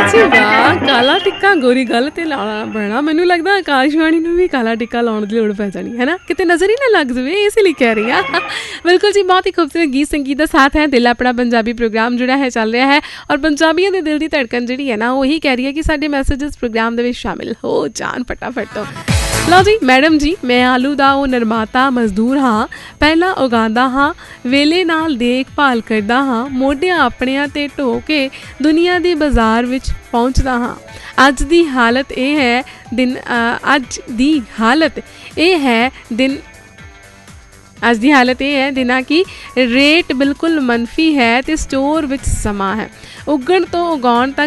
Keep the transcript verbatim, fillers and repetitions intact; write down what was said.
ਜੀ ਵਾਹ, ਕਾਲਾ ਟਿੱਕਾ ਗੋਰੀ ਗੱਲ ਤੇ ਲਾਉਣਾ ਪੈਣਾ। ਮੈਨੂੰ ਲੱਗਦਾ ਆਕਾਸ਼ਵਾਣੀ ਨੂੰ ਵੀ ਕਾਲਾ ਟਿੱਕਾ ਲਾਉਣ ਦੀ ਲੋੜ ਪੈ ਜਾਣੀ ਹੈ ਨਾ, ਕਿਤੇ ਨਜ਼ਰ ਹੀ ਨਾ ਲੱਗ ਜਾਵੇ, ਇਸ ਲਈ ਕਹਿ ਰਹੀ ਹਾਂ। ਬਿਲਕੁਲ ਜੀ, ਬਹੁਤ ਹੀ ਖੂਬਸੂਰਤ ਗੀਤ ਸੰਗੀਤ ਦਾ ਸਾਥ ਹੈ। ਦਿਲ ਆਪਣਾ ਪੰਜਾਬੀ ਪ੍ਰੋਗਰਾਮ ਜਿਹੜਾ ਹੈ ਚੱਲ ਰਿਹਾ ਹੈ, ਔਰ ਪੰਜਾਬੀਆਂ ਦੇ ਦਿਲ ਦੀ ਧੜਕਣ ਜਿਹੜੀ ਹੈ ਨਾ, ਉਹੀ ਕਹਿ ਰਹੀ ਹੈ ਕਿ ਸਾਡੇ ਮੈਸੇਜਸ ਪ੍ਰੋਗਰਾਮ ਦੇ ਵਿੱਚ ਸ਼ਾਮਿਲ ਹੋ ਜਾਣ ਫਟਾਫਟ ਤੋਂ। ਲਓ ਜੀ ਮੈਡਮ ਜੀ, ਮੈਂ ਆਲੂ ਦਾ ਉਹ ਨਿਰਮਾਤਾ ਮਜ਼ਦੂਰ ਹਾਂ, ਪਹਿਲਾਂ ਉਗਾਉਂਦਾ ਹਾਂ, ਵੇਲੇ ਨਾਲ ਦੇਖਭਾਲ ਕਰਦਾ ਹਾਂ, ਮੋਢਿਆਂ ਆਪਣਿਆਂ 'ਤੇ ਢੋ ਕੇ ਦੁਨੀਆ ਦੇ ਬਾਜ਼ਾਰ ਵਿੱਚ ਪਹੁੰਚਦਾ ਹਾਂ। ਅੱਜ ਦੀ ਹਾਲਤ ਇਹ ਹੈ ਦਿਨ ਅੱਜ ਦੀ ਹਾਲਤ ਇਹ ਹੈ ਦਿਨ ਅੱਜ ਦੀ ਹਾਲਤ ਇਹ ਹੈ ਦਿਨਾਂ ਕਿ ਰੇਟ ਬਿਲਕੁਲ ਮੰਨਫੀ ਹੈ ਅਤੇ ਸਟੋਰ ਵਿੱਚ ਸਮਾਂ ਹੈ। ਉੱਗਣ ਤੋਂ ਉਗਾਉਣ ਤੱਕ